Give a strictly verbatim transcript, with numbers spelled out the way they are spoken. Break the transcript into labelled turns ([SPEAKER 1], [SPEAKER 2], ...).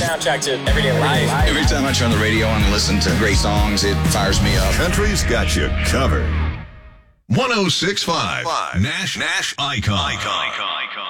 [SPEAKER 1] soundtrack to everyday life.
[SPEAKER 2] Every time I turn the radio on and listen to great songs, it fires me up.
[SPEAKER 3] Country's got you covered. one oh six point five Nash Nash Icon. Icon. Icon.